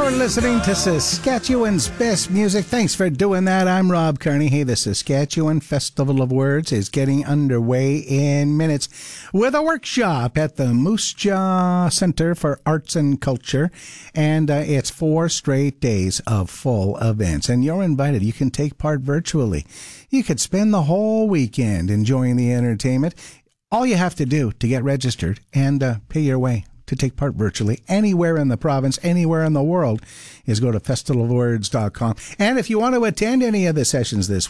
You're listening to Saskatchewan's best music. Thanks for doing that. I'm Rob Kearney. Hey, the Saskatchewan Festival of Words is getting underway in minutes with a workshop at the Moose Jaw Centre for Arts and Culture. And it's 4 straight days of full events. And you're invited. You can take part virtually. You could spend the whole weekend enjoying the entertainment. All you have to do to get registered and pay your way to take part virtually anywhere in the province, anywhere in the world, is go to festivalofwords.com. And if you want to attend any of the sessions this